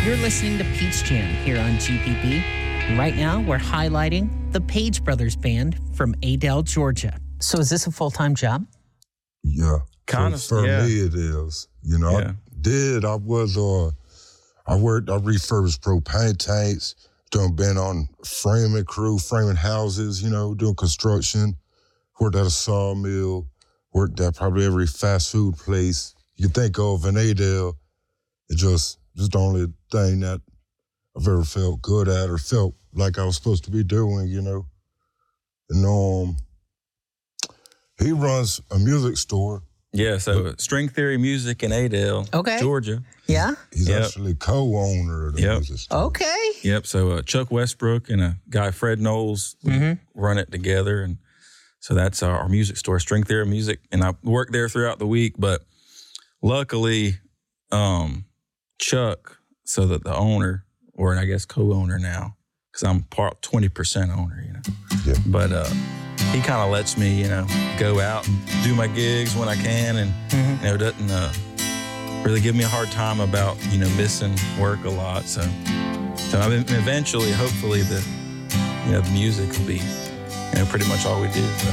You're listening to Peach Jam here on GPB. And right now, we're highlighting the Page Brothers Band from Adel, Georgia. So is this a full-time job? Yeah. Kind of, for me, it is. You know, I refurbished propane tanks, been on framing crew, framing houses, you know, doing construction, worked at a sawmill, worked at probably every fast food place you think of in Adel. It's just the only thing that I've ever felt good at or felt like I was supposed to be doing, you know. And he runs a music store. Yeah, so String Theory Music in Adel, Georgia. Yeah? He's actually co-owner of the music store. Okay. Yep, so Chuck Westbrook and a guy, Fred Knowles, run it together. And so that's our music store, String Theory Music. And I work there throughout the week, but luckily, Chuck, so that the owner, or I guess co-owner now, because I'm 20% owner, you know. Yeah. But he kind of lets me, you know, go out and do my gigs when I can, and you know, doesn't really give me a hard time about, you know, missing work a lot. So I mean, eventually, hopefully, the music will be, you know, pretty much all we do. So.